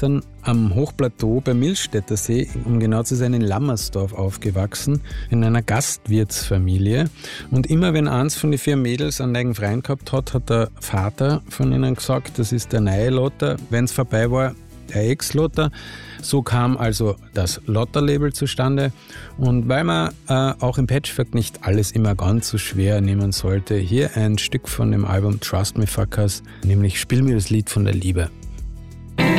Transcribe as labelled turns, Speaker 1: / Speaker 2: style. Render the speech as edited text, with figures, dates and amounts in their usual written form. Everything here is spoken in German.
Speaker 1: ist dann am Hochplateau bei Millstätter See, um genau zu sein, in Lammersdorf aufgewachsen, in einer Gastwirtsfamilie. Und immer wenn eins von den 4 Mädels einen eigenen Freund gehabt hat, hat der Vater von ihnen gesagt, das ist der neue Lotter. Wenn es vorbei war, der Ex-Lotter. So kam also das Lotter-Label zustande. Und weil man auch im Patchwork nicht alles immer ganz so schwer nehmen sollte, hier ein Stück von dem Album Trust Me Fuckers, nämlich Spiel mir das Lied von der Liebe.